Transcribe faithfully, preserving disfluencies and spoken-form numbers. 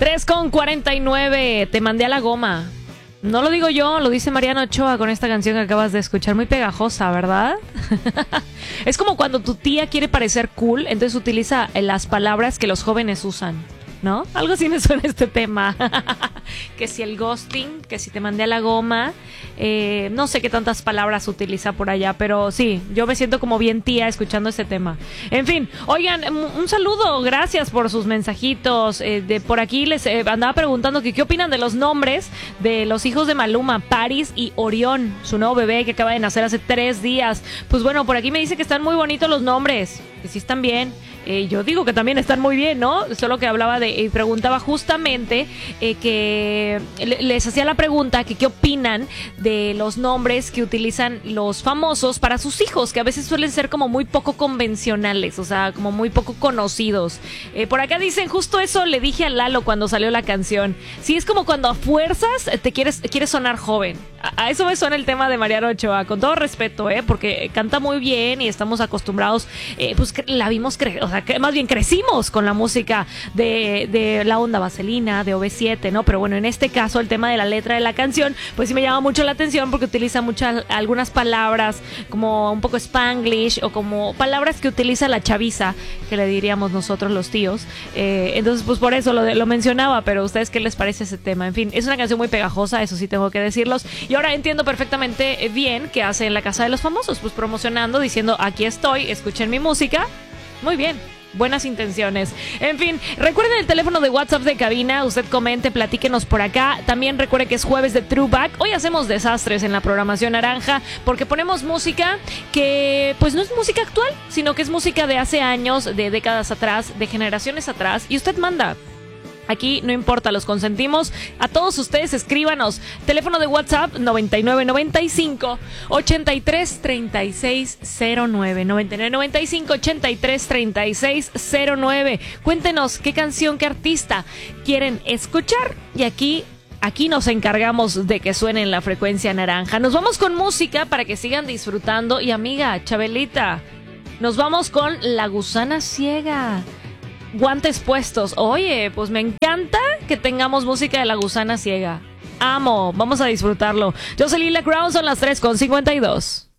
tres con cuarenta y nueve. Te mandé a la goma. No lo digo yo, lo dice Mariano Ochoa con esta canción que acabas de escuchar. Muy pegajosa, ¿verdad? Es como cuando tu tía quiere parecer cool, entonces utiliza las palabras que los jóvenes usan, ¿no? Algo así me suena este tema. Que si el ghosting, que si te mandé a la goma, eh, no sé qué tantas palabras utiliza por allá, pero sí, yo me siento como bien tía escuchando este tema. En fin, oigan, un saludo, gracias por sus mensajitos. Eh, de por aquí les eh, andaba preguntando que qué opinan de los nombres de los hijos de Maluma, Paris y Orión, su nuevo bebé que acaba de nacer hace tres días. Pues bueno, por aquí me dice que están muy bonitos los nombres, que sí están bien. Eh, yo digo que también están muy bien, ¿no? Solo que hablaba de, y preguntaba justamente eh, que les hacía la pregunta que qué opinan de los nombres que utilizan los famosos para sus hijos, que a veces suelen ser como muy poco convencionales, o sea, como muy poco conocidos. Eh, por acá dicen, justo eso le dije a Lalo cuando salió la canción. Sí, es como cuando a fuerzas te quieres, quieres sonar joven. A, a eso me suena el tema de Mariano Ochoa, con todo respeto, ¿eh? Porque canta muy bien y estamos acostumbrados, eh, pues que la vimos crecer, o sea, que más bien crecimos con la música de, de la onda Vaselina, de O V siete, ¿no? Pero bueno, en este caso el tema de la letra de la canción, pues sí me llama mucho la atención porque utiliza muchas, algunas palabras como un poco spanglish o como palabras que utiliza la chaviza, que le diríamos nosotros los tíos. Eh, entonces, pues por eso lo, de, lo mencionaba, pero ¿a ustedes qué les parece ese tema? En fin, es una canción muy pegajosa, eso sí tengo que decirlos. Y ahora entiendo perfectamente bien qué hace en la Casa de los Famosos, pues promocionando, diciendo, aquí estoy, escuchen mi música. Muy bien. Buenas intenciones. En fin, recuerden el teléfono de WhatsApp de cabina. Usted comente, platíquenos por acá. También recuerde que es jueves de Throwback. Hoy hacemos desastres en la programación naranja porque ponemos música que pues no es música actual, sino que es música de hace años, de décadas atrás, de generaciones atrás. Y usted manda. Aquí no importa, los consentimos. A todos ustedes escríbanos. Teléfono de WhatsApp noventa y nueve noventa y cinco ochenta y tres treinta y seis cero nueve. noventa y nueve noventa y cinco ochenta y tres treinta y seis cero nueve. Cuéntenos qué canción, qué artista quieren escuchar. Y aquí Aquí nos encargamos de que suene en la frecuencia naranja. Nos vamos con música para que sigan disfrutando. Y amiga, Chabelita, nos vamos con La Gusana Ciega. Guantes puestos. Oye, pues me encanta que tengamos música de La Gusana Ciega. Amo, vamos a disfrutarlo. Yo soy Lila Crown, son las tres con cincuenta y dos.